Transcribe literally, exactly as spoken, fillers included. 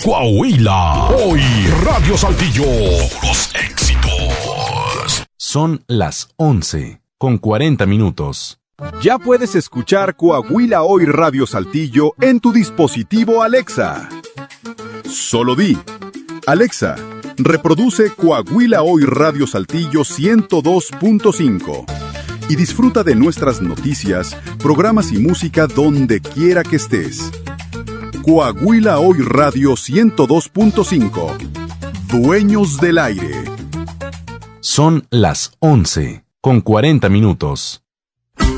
Coahuila. Hoy Radio Saltillo. Puros éxitos. Son las once con cuarenta minutos. Ya puedes escuchar Coahuila Hoy Radio Saltillo en tu dispositivo Alexa. Solo di: Alexa, reproduce Coahuila Hoy Radio Saltillo ciento dos punto cinco y disfruta de nuestras noticias, programas y música donde quiera que estés. Coahuila Hoy Radio ciento dos punto cinco. Dueños del aire. Son las once con cuarenta minutos.